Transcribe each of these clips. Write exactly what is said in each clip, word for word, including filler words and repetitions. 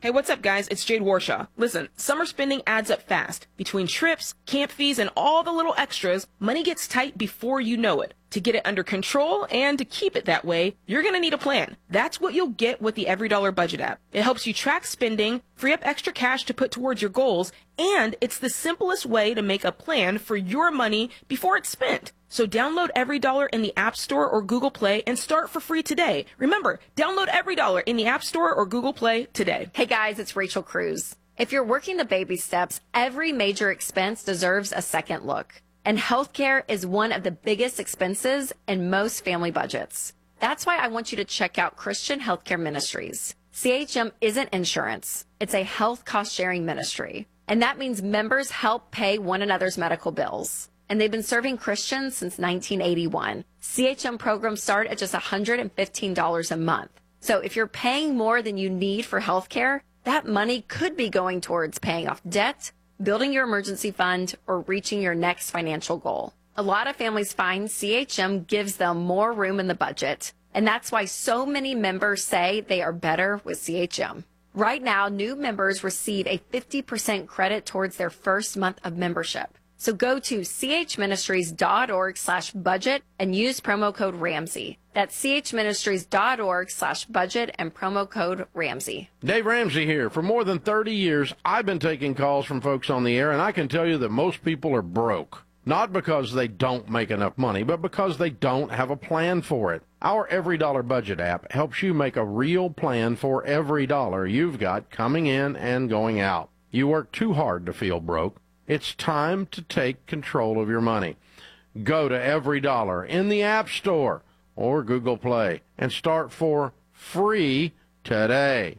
Hey, what's up, guys? It's Jade Warshaw. Listen, summer spending adds up fast. Between trips, camp fees, and all the little extras, money gets tight before you know it. To get it under control and to keep it that way, you're going to need a plan. That's what you'll get with the EveryDollar Budget app. It helps you track spending, free up extra cash to put towards your goals, and it's the simplest way to make a plan for your money before it's spent. So download EveryDollar in the App Store or Google Play and start for free today. Remember, download EveryDollar in the App Store or Google Play today. Hey guys, it's Rachel Cruz. If you're working the baby steps, every major expense deserves a second look. And healthcare is one of the biggest expenses in most family budgets. That's why I want you to check out Christian Healthcare Ministries. C H M isn't insurance. It's a health cost-sharing ministry. And that means members help pay one another's medical bills. And they've been serving Christians since nineteen eighty-one. C H M programs start at just one hundred fifteen dollars a month. So if you're paying more than you need for healthcare, that money could be going towards paying off debt, building your emergency fund, or reaching your next financial goal. A lot of families find C H M gives them more room in the budget, and that's why so many members say they are better with C H M. Right now, new members receive a fifty percent credit towards their first month of membership. So go to chministries.org slash budget and use promo code Ramsey. That's chministries.org slash budget and promo code Ramsey. Dave Ramsey here. For more than thirty years, I've been taking calls from folks on the air, and I can tell you that most people are broke. Not because they don't make enough money, but because they don't have a plan for it. Our EveryDollar Budget app helps you make a real plan for every dollar you've got coming in and going out. You work too hard to feel broke. It's time to take control of your money. Go to EveryDollar in the App Store or Google Play and start for free today.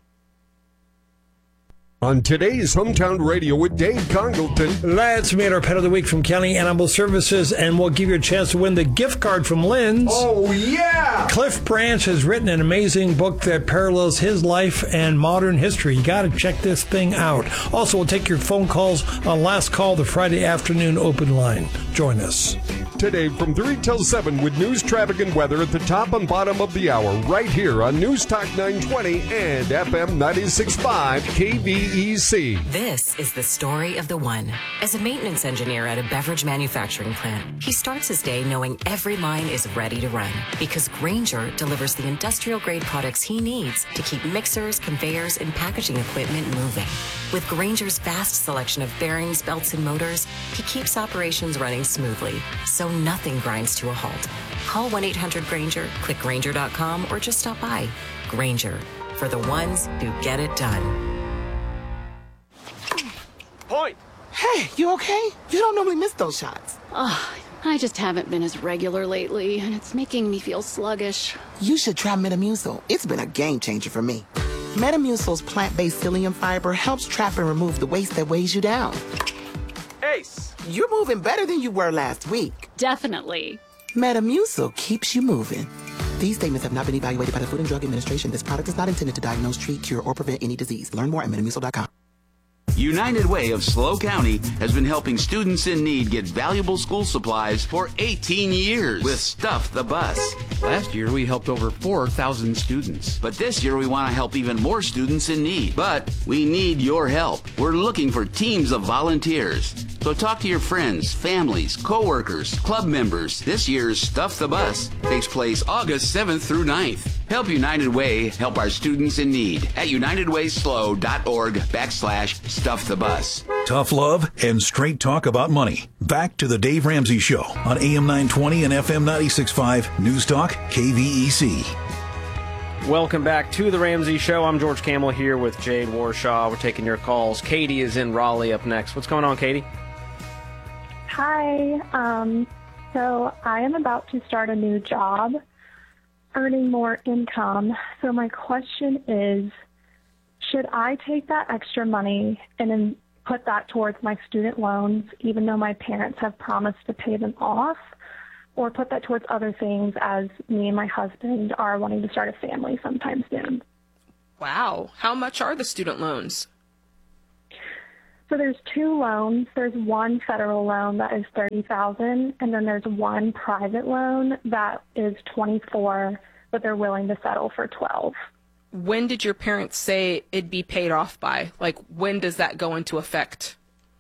On today's Hometown Radio with Dave Congleton. Let's meet our Pet of the Week from County Animal Services, and we'll give you a chance to win the gift card from Lynn's. Oh, yeah! Cliff Branch has written an amazing book that parallels his life and modern history. You got to check this thing out. Also, we'll take your phone calls on Last Call, the Friday afternoon open line. Join us. Today from three till seven with news, traffic, and weather at the top and bottom of the hour, right here on News Talk nine twenty and F M ninety-six point five K V E C. This is the story of the one. As a maintenance engineer at a beverage manufacturing plant, he starts his day knowing every line is ready to run because Grainger delivers the industrial-grade products he needs to keep mixers, conveyors, and packaging equipment moving. With Grainger's vast selection of bearings, belts, and motors, he keeps operations running smoothly, so nothing grinds to a halt. Call one eight hundred Grainger, click Grainger dot com, or just stop by. Grainger, for the ones who get it done. Point! Hey, you okay? You don't normally miss those shots. Oh, I just haven't been as regular lately, and it's making me feel sluggish. You should try Metamucil. It's been a game changer for me. Metamucil's plant-based psyllium fiber helps trap and remove the waste that weighs you down. Ace! You're moving better than you were last week. Definitely. Metamucil keeps you moving. These statements have not been evaluated by the Food and Drug Administration. This product is not intended to diagnose, treat, cure, or prevent any disease. Learn more at metamucil dot com. United Way of SLO County has been helping students in need get valuable school supplies for eighteen years with Stuff the Bus. Last year, we helped over four thousand students. But this year, we want to help even more students in need. But we need your help. We're looking for teams of volunteers. So talk to your friends, families, coworkers, club members. This year's Stuff the Bus takes place August seventh through ninth. Help United Way help our students in need at unitedwayslo.org backslash stuff the bus. Tough love and straight talk about money. Back to the Dave Ramsey Show on A M nine twenty and F M ninety-six point five News Talk K V E C. Welcome back to the Ramsey Show. I'm George Camel here with Jade Warshaw. We're taking your calls. Katie is in Raleigh up next. What's going on, Katie? Hi. Um, so I am about to start a new job, earning more income. So my question is, should I take that extra money and then put that towards my student loans, even though my parents have promised to pay them off, or put that towards other things as me and my husband are wanting to start a family sometime soon? Wow. How much are the student loans? So there's two loans. There's one federal loan that is thirty thousand dollars, and then there's one private loan that is twenty-four thousand dollars, but they're willing to settle for twelve thousand dollars. when did your parents say it'd be paid off by? Like, when does that go into effect?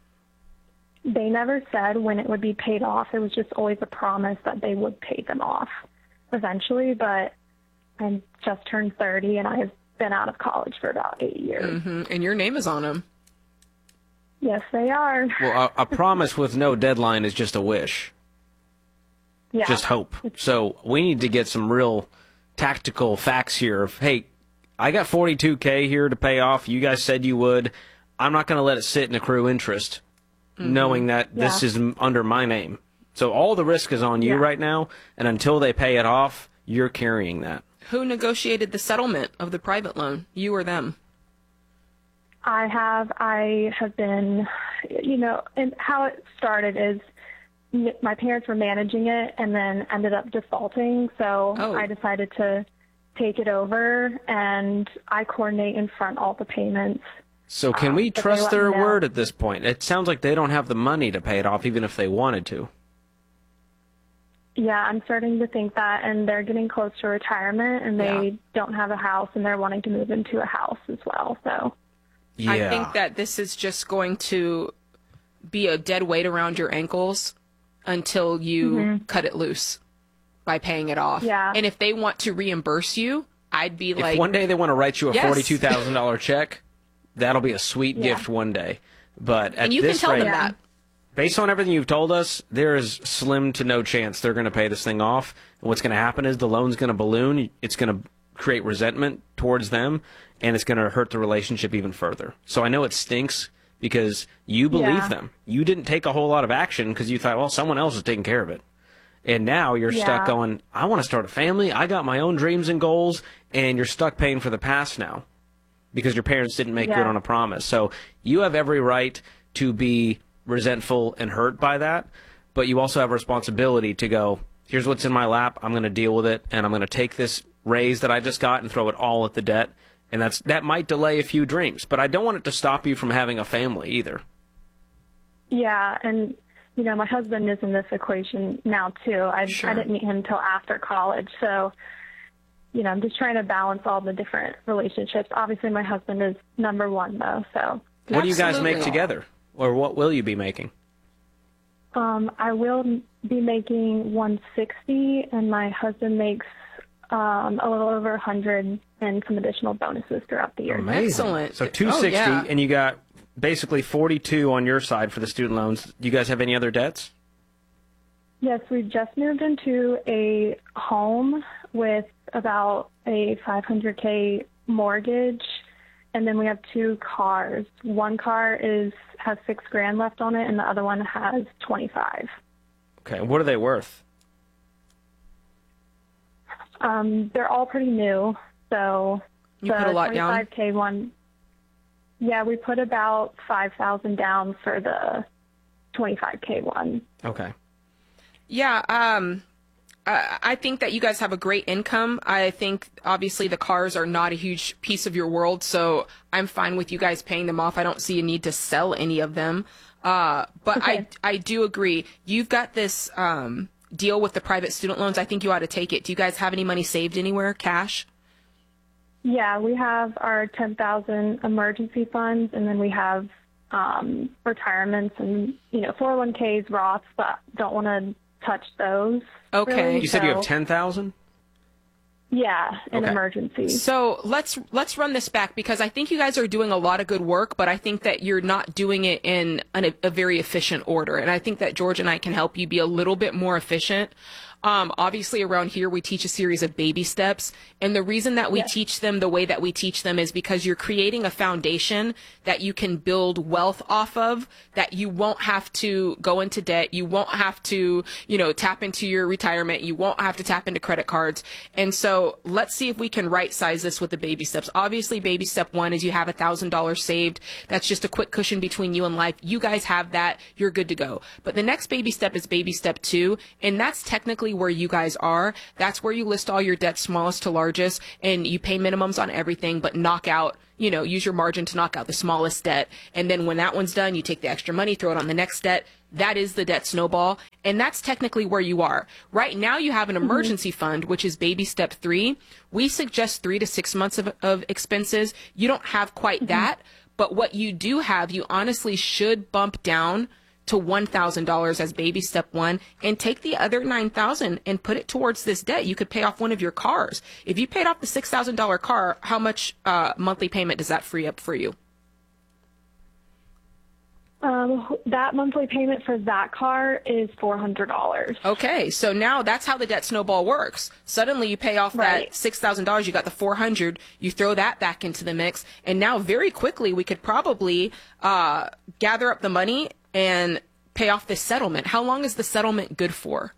They never said when it would be paid off. It was just always a promise that they would pay them off eventually, but I just turned thirty, and I've been out of college for about eight years. Mm-hmm. And your name is on them. Yes, they are. Well, a, a promise with no deadline is just a wish. Yeah. Just hope. So we need to get some real tactical facts here of, hey, I got forty-two K here to pay off. You guys said you would. I'm not going to let it sit and accrue interest, mm-hmm. knowing that yeah. this is under my name. So all the risk is on you yeah. right now, and until they pay it off, you're carrying that. Who negotiated the settlement of the private loan, you or them? I have. I have been, you know, and how it started is my parents were managing it and then ended up defaulting. So oh. I decided to take it over, and I coordinate and front all the payments. So can um, we trust their word at this point? It sounds like they don't have the money to pay it off, even if they wanted to. Yeah, I'm starting to think that, and they're getting close to retirement, and they yeah. don't have a house, and they're wanting to move into a house as well. So yeah. I think that this is just going to be a dead weight around your ankles until you mm-hmm. cut it loose by paying it off. Yeah. And if they want to reimburse you, I'd be like... If one day they want to write you a yes. forty-two thousand dollars check, that'll be a sweet yeah. gift one day. But at and you this can tell rate, them that. Based on everything you've told us, there is slim to no chance they're going to pay this thing off. And what's going to happen is the loan's going to balloon. It's going to create resentment towards them, and it's going to hurt the relationship even further. So I know it stinks because you believe yeah. them. You didn't take a whole lot of action because you thought, well, someone else is taking care of it. And now you're yeah. stuck going, I want to start a family. I got my own dreams and goals, and you're stuck paying for the past now because your parents didn't make yeah. good on a promise. So you have every right to be resentful and hurt by that, but you also have a responsibility to go, here's what's in my lap, I'm going to deal with it, and I'm going to take this raise that I just got and throw it all at the debt, and that's that might delay a few dreams, but I don't want it to stop you from having a family either. Yeah, and, you know, my husband is in this equation now, too. I, sure. I didn't meet him until after college, so, you know, I'm just trying to balance all the different relationships. Obviously, my husband is number one, though, so. What do you guys make together? Or what will you be making? Um, I will be making one sixty, and my husband makes um, a little over one hundred and some additional bonuses throughout the year. Amazing. Excellent. So two sixty, oh, yeah. and you got basically forty-two on your side for the student loans. Do you guys have any other debts? Yes, we just moved into a home with about a five hundred K mortgage. And then we have two cars. One car is has six grand left on it, and the other one has twenty-five. Okay, what are they worth? Um, they're all pretty new. So you the put a lot down. twenty-five K one. Yeah, we put about five thousand down for the twenty-five K one. Okay. Yeah. Um. Uh, I think that you guys have a great income. I think obviously the cars are not a huge piece of your world, so I'm fine with you guys paying them off. I don't see a need to sell any of them. Uh, but okay. I I do agree. You've got this um, deal with the private student loans. I think you ought to take it. Do you guys have any money saved anywhere, cash? Yeah, we have our ten thousand emergency funds, and then we have um, retirements and, you know, four oh one Ks, Roths, but don't want to touch those. Okay. Really, you said so. you have ten thousand? Yeah, an okay. emergency. So let's let's run this back because I think you guys are doing a lot of good work, but I think that you're not doing it in an, a very efficient order. And I think that George and I can help you be a little bit more efficient. Um, obviously, around here, we teach a series of baby steps. And the reason that we yes. teach them the way that we teach them is because you're creating a foundation that you can build wealth off of, that you won't have to go into debt. You won't have to, you know, tap into your retirement. You won't have to tap into credit cards. And so let's see if we can right size this with the baby steps. Obviously, baby step one is you have one thousand dollars saved. That's just a quick cushion between you and life. You guys have that. You're good to go. But the next baby step is baby step two. And that's technically where you guys are. That's where you list all your debts, smallest to largest, and you pay minimums on everything, but knock out, you know, use your margin to knock out the smallest debt. And then when that one's done, you take the extra money, throw it on the next debt. that is the debt snowball. And that's technically where you are. Right now you have an emergency mm-hmm. fund, which is baby step three. We suggest three to six months of, of expenses. You don't have quite mm-hmm. that, but what you do have, you honestly should bump down to one thousand dollars as baby step one and take the other nine thousand dollars and put it towards this debt. You could pay off one of your cars. If you paid off the six thousand dollars car, how much uh, monthly payment does that free up for you? Um, that monthly payment for that car is four hundred dollars. Okay, so now that's how the debt snowball works. Suddenly you pay off right. that six thousand dollars, you got the four hundred dollars, you throw that back into the mix, and now very quickly we could probably uh, gather up the money and pay off this settlement. How long is the settlement good for?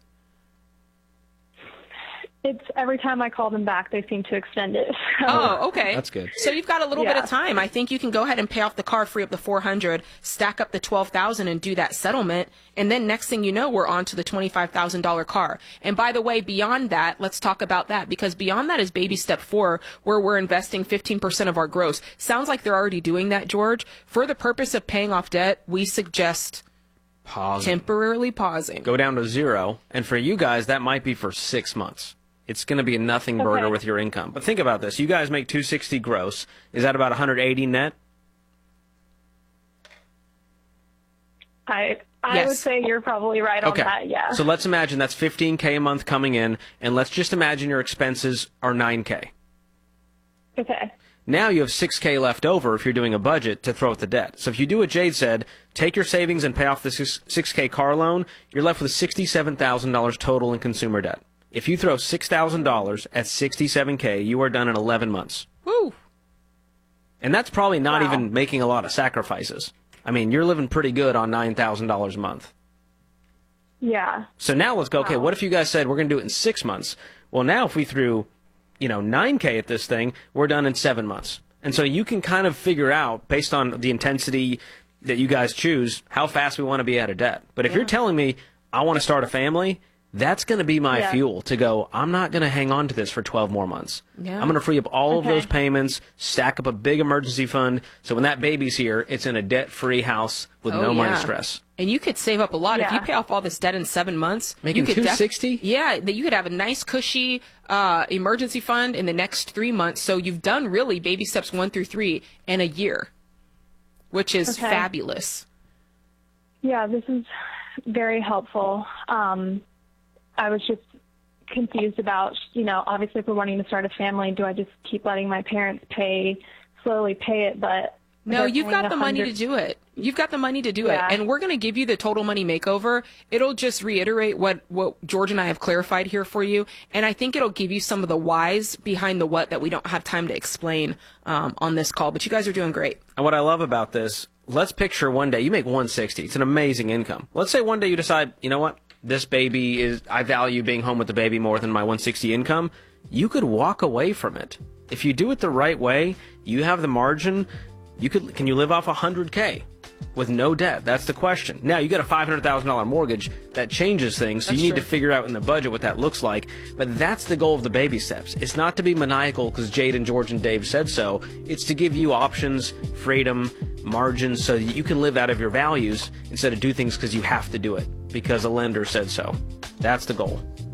It's every time I call them back, they seem to extend it. So. Oh, okay. That's good. So you've got a little yeah. bit of time. I think you can go ahead and pay off the car, free up the four hundred, stack up the twelve thousand and do that settlement. And then next thing you know, we're on to the twenty-five thousand dollars car. And by the way, beyond that, let's talk about that, because beyond that is baby step four, where we're investing fifteen percent of our gross. Sounds like they're already doing that, George. For the purpose of paying off debt, we suggest pausing. Temporarily pausing. Go down to zero. And for you guys, that might be for six months. It's going to be a nothing burger okay. with your income. But think about this. You guys make two hundred sixty gross. Is that about one hundred eighty net? I I yes. would say you're probably right okay. on that, yeah. So let's imagine that's fifteen K a month coming in, and let's just imagine your expenses are nine K. Okay. Now you have six K left over if you're doing a budget to throw at the debt. So if you do what Jade said, take your savings and pay off the six K car loan, you're left with sixty-seven thousand dollars total in consumer debt. If you throw six thousand dollars at sixty-seven K, you are done in eleven months. Woo! And that's probably not wow. even making a lot of sacrifices. I mean, you're living pretty good on nine thousand dollars a month. Yeah. So now let's go, okay, wow. what if you guys said we're going to do it in six months? Well, now if we threw, you know, nine K at this thing, we're done in seven months. And so you can kind of figure out, based on the intensity that you guys choose, how fast we want to be out of debt. But if yeah. you're telling me I want to start a family, that's going to be my yeah. fuel to go, I'm not going to hang on to this for twelve more months. Yeah. I'm going to free up all okay. of those payments, stack up a big emergency fund, so when that baby's here, it's in a debt-free house with oh, no yeah. money stress. And you could save up a lot. Yeah. If you pay off all this debt in seven months, Making you could two hundred sixty def- Yeah, that you could have a nice, cushy uh, emergency fund in the next three months. So you've done really baby steps one through three in a year, which is okay. fabulous. Yeah, this is very helpful. Um, I was just confused about, you know, obviously if we're wanting to start a family, do I just keep letting my parents pay, slowly pay it? But no, you've got the money to do it. You've got the money to do yeah. it. And we're going to give you the total money makeover. It'll just reiterate what, what George and I have clarified here for you. And I think it'll give you some of the whys behind the what that we don't have time to explain um, on this call. But you guys are doing great. And what I love about this, let's picture one day you make one hundred sixty. It's an amazing income. Let's say one day you decide, you know what? This baby is, I value being home with the baby more than my one hundred sixty income. You could walk away from it. If you do it the right way, you have the margin. You could, can you live off one hundred K with no debt? That's the question. Now, you got a five hundred thousand dollars mortgage. That changes things, so That's you need true. to figure out in the budget what that looks like. But that's the goal of the baby steps. It's not to be maniacal because Jade and George and Dave said so. It's to give you options, freedom, margins, so that you can live out of your values instead of do things because you have to do it, because a lender said so. That's the goal.